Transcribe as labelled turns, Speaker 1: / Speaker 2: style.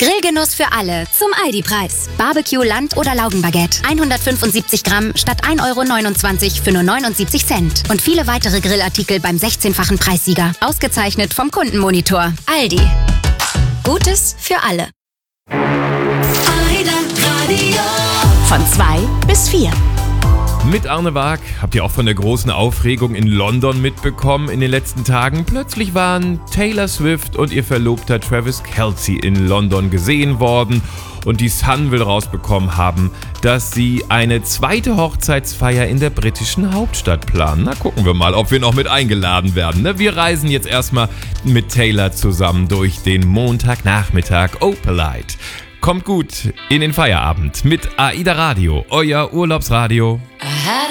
Speaker 1: Grillgenuss für alle zum Aldi-Preis. Barbecue, Land- oder Laugenbaguette. 175 Gramm statt 1,29 € für nur 79 Cent. Und viele weitere Grillartikel beim 16-fachen Preissieger. Ausgezeichnet vom Kundenmonitor. Aldi. Gutes für alle. Von 2 bis 4.
Speaker 2: Mit Arne Waag. Habt ihr auch von der großen Aufregung in London mitbekommen in den letzten Tagen? Plötzlich waren Taylor Swift und ihr Verlobter Travis Kelce in London gesehen worden und die Sun will rausbekommen haben, dass sie eine zweite Hochzeitsfeier in der britischen Hauptstadt planen. Na, gucken wir mal, ob wir noch mit eingeladen werden. Ne? Wir reisen jetzt erstmal mit Taylor zusammen durch den Montagnachmittag. Oh, polite. Kommt gut in den Feierabend mit AIDA Radio, euer Urlaubsradio.